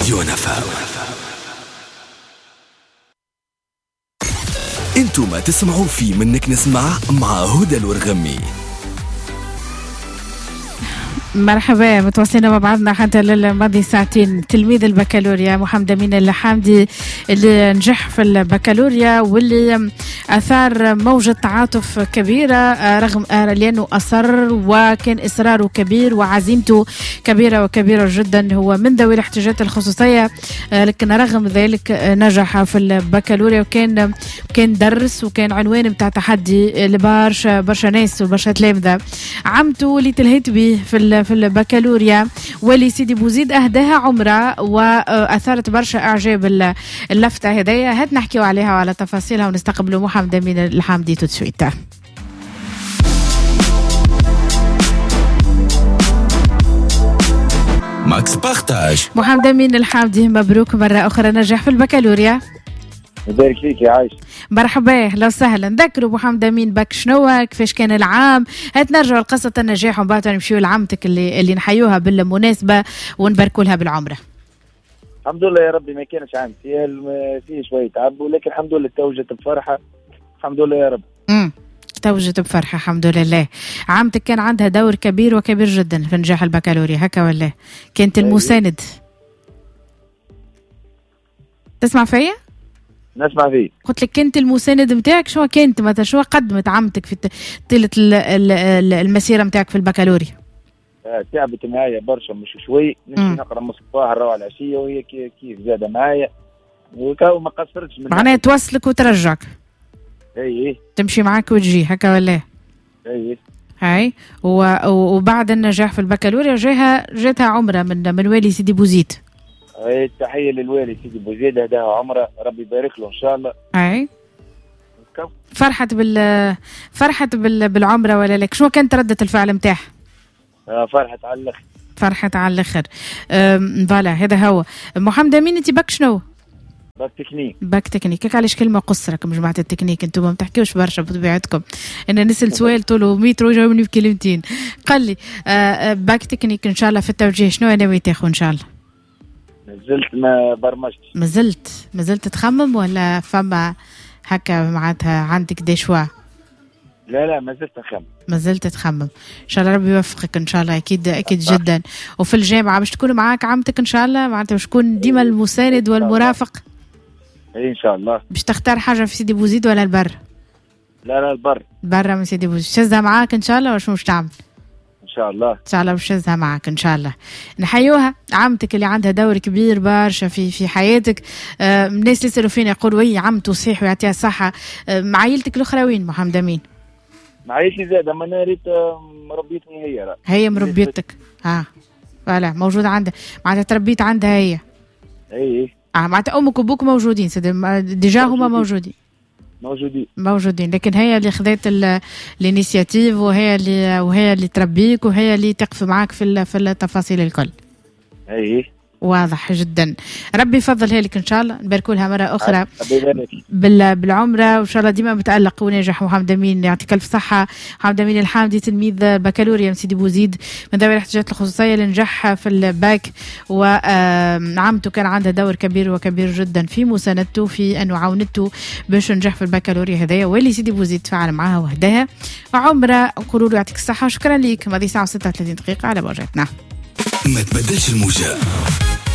يونفا. انتم ما تسمعوا في منك نسمع مع هدى الورغمي. مرحبا، متواصلين مع بعضنا حتى للماضي ساعتين. تلميذ البكالوريا محمد أمين الحامدي اللي نجح في البكالوريا واللي أثار موجة تعاطف كبيرة رغم لأنه أصر وكان إصراره كبير وعزيمته كبيرة جدا. هو من ذوي الاحتياجات الخصوصية لكن رغم ذلك نجح في البكالوريا وكان درس وكان عنوان متاع تحدي لبرشا ناس وبرشا تلامذة. عمته اللي تلهيت به في البكالوريا واللي سيدي بوزيد أهداها عمره وأثارت برشا إعجاب اللفتة هدايا. هات نحكيو عليها وعلى تفاصيلها ونستقبلوا محمد أمين الحامدي تسويتا. ماكس بارتاج. محمد أمين الحامدي مبروك مرة أخرى نجح في البكالوريا. يبارك فيك يا عايش. مرحبا، لو سهلا. نذكروا محمد أمين بك شنو كيفاش كان العام، هات نرجعوا لقصة النجاح ومن بعد نمشيو لعمتك اللي نحيوها بالمناسبة ونباركوا لها بالعمرة. الحمد لله يا ربي، ما كانش عام فيه شوية تعب ولكن الحمد لله توجت بفرحة. الحمد لله يا رب. توجت بفرحة الحمد لله. عمتك كان عندها دور كبير جدا في نجاح البكالوريا هكا ولا كانت المساند؟ تسمع فيا؟ نسمع فيه. قلت لك كنت المساند متاعك، شو كنت مثلا شو قدمت عمتك في طيلة المسيرة متاعك في البكالوريا؟ تعبت معايا برشا مش شوي، نمشي نقرا من الصباح نروح العشية وهي كيف زادة معايا وما قصرتش معناها توصلك وترجعك. اي تمشي معاك وتجي هكا ولا؟ اي هاي. وبعد النجاح في البكالوريا جاتها عمرة من والي سيدي بوزيد. تحية للوالي سيدي بوزيد، هداها عمره ربي يبارك له ان شاء الله. اي فرحت بالعمره ولا لك؟ شو كانت ردة الفعل متاعها؟ فرحت على الاخر. فوالا هذا هو. محمد أمين انت بك شنو؟ باك تكنيك. علاش كلمه قصرك من جماعه التكنيك؟ انتم ما بتحكيوش برشا بطبيعتكم. انا نسال سؤال طوله 100 وجاوبني بكلمتين. قال لي باك تكنيك ان شاء الله في التوجيه شنو ناوي تاخذ ان شاء الله؟ مازلت ما برمجتش. مازلت تخمم ولا فما هكا معناتها عندك دي شوا؟ لا مازلت تخمم. ان شاء الله ربي يوفقك ان شاء الله. اكيد جدا. وفي الجامعه باش تكون معاك عمتك ان شاء الله، معناتها باش تكون ديما المساند والمرافق. اي ان شاء الله. باش تختار حاجه في سيدي بوزيد ولا البر؟ لا البر. برا من سيدي بوزيد. شزها معاك ان شاء الله ولا مش تعمل؟ ان شاء الله باش تشزها معك ان شاء الله. نحيوها عمتك اللي عندها دور كبير برشا في حياتك. الناس اللي يسالوا فينا يقولوا وي عمته صحيح ويعطيها الصحه. معايلتك الاخرى وين محمد أمين؟ معايلتي زاده ما انا ريت مربيتني هي مربيتك. فوالا موجوده عندها معناتها تربيت عندها هي. اي معناتها امك وابوك موجودين ديجا هما موجودين لكن هي اللي خذت الانيشياتيف وهي اللي تربيك وهي اللي تقف معاك في التفاصيل الكل. اي واضح جدا. ربي يفضلها لك ان شاء الله. نباركوا لها مره اخرى بالعمره وان شاء الله ديما متالق وناجح. محمد أمين يعطيك الف صحه. محمد أمين الحامدي تلميذ بكالوريا من سيدي بوزيد من ذوي الاحتياجات الخصوصيه اللي نجح في الباك، وعمته كان عندها دور كبير جدا في مساندته في انه عاونته باش نجح في البكالوريا هذايا، واللي سيدي بوزيد تفاعل معها وهداها عمره. نقولوا له يعطيك الصحه. شكرا لك. ماضي ساعه 36 دقيقه على موجتنا. ما تبدلش الموجة.